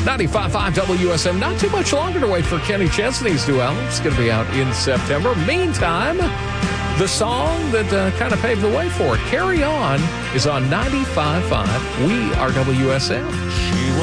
95.5 WSM. Not too much longer to wait for Kenny Chesney's new album. It's going to be out in September. Meantime, the song that kind of paved the way for it, Carry On, is on 95.5. We are WSM.